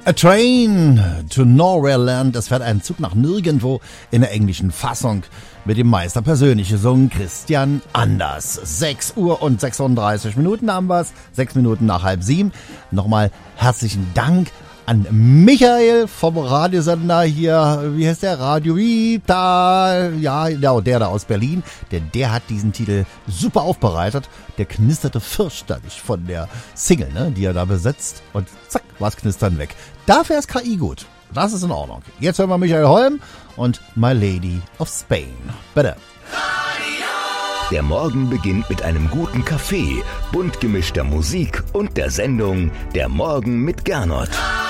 A Train to Nowhere Land. Es fährt ein Zug nach nirgendwo in der englischen Fassung mit dem Meister persönlich gesungen, Christian Anders. 6 Uhr und 36 Minuten haben wir's. 6 Minuten nach 6:30. Nochmal herzlichen Dank an Michael vom Radiosender hier, wie heißt der? Radio Vita. Ja, der da aus Berlin. Denn der hat diesen Titel super aufbereitet. Der knisterte fürchterlich von der Single, ne, die er da besetzt. Und zack, war's knistern weg. Dafür ist KI gut. Das ist in Ordnung. Jetzt hören wir Michael Holm und My Lady of Spain. Bitte. Der Morgen beginnt mit einem guten Kaffee, bunt gemischter Musik und der Sendung Der Morgen mit Gernot.